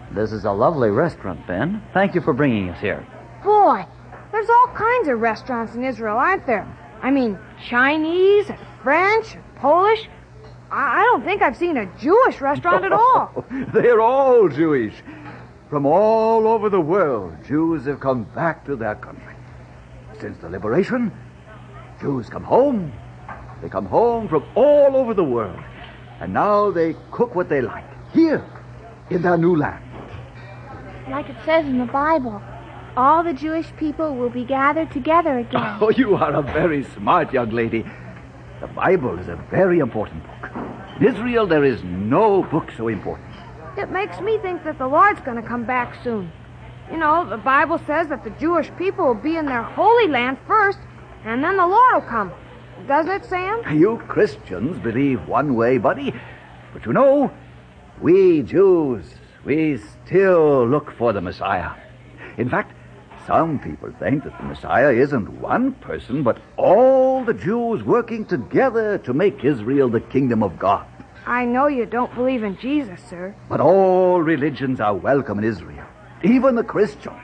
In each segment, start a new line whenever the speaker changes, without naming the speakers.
This is a lovely restaurant, Ben. Thank you for bringing us here.
Boy, there's all kinds of restaurants in Israel, aren't there? I mean, Chinese and French and Polish. I don't think I've seen a Jewish restaurant at all.
They're all Jewish. From all over the world, Jews have come back to their country. Since the liberation, Jews come home. They come home from all over the world. And now they cook what they like, here, in their new land.
Like it says in the Bible, all the Jewish people will be gathered together again.
Oh, you are a very smart young lady. The Bible is a very important book. In Israel, there is no book so important.
It makes me think that the Lord's going to come back soon. You know, the Bible says that the Jewish people will be in their holy land first, and then the Lord will come. Doesn't it, Sam?
You Christians believe one way, buddy. But you know, we Jews, we still look for the Messiah. In fact, some people think that the Messiah isn't one person, but all the Jews working together to make Israel the kingdom of God.
I know you don't believe in Jesus, sir.
But all religions are welcome in Israel, even the Christians.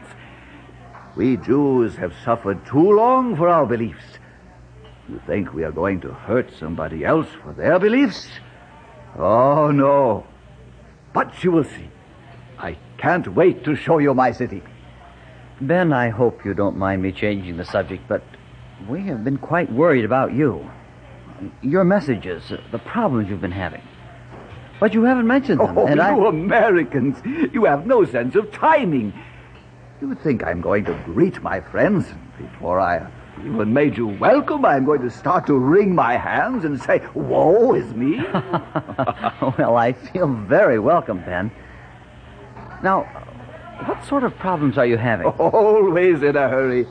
We Jews have suffered too long for our beliefs. You think we are going to hurt somebody else for their beliefs? Oh, no. But you will see. I can't wait to show you my city.
Ben, I hope you don't mind me changing the subject, but we have been quite worried about you. Your messages, the problems you've been having. But you haven't mentioned them.
Oh, you Americans, you have no sense of timing. You think I'm going to greet my friends before I even made you welcome? I'm going to start to wring my hands and say, woe is me?
Well, I feel very welcome, Ben. Now, what sort of problems are you having?
Always in a hurry.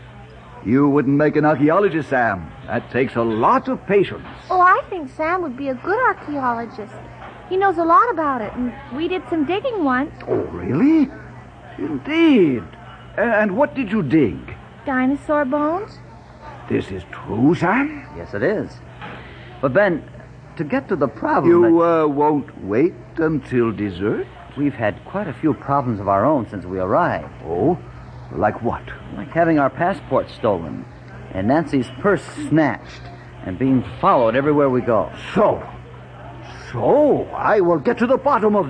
You wouldn't make an archaeologist, Sam. That takes a lot of patience.
Oh, I think Sam would be a good archaeologist. He knows a lot about it, and we did some digging once.
Oh, really? Indeed. And what did you dig?
Dinosaur bones?
This is true, Sam?
Yes, it is. But, Ben, to get to the problem...
You won't wait until dessert?
We've had quite a few problems of our own since we arrived.
Oh? Like what?
Like having our passports stolen, and Nancy's purse snatched, and being followed everywhere we go.
So, I will get to the bottom of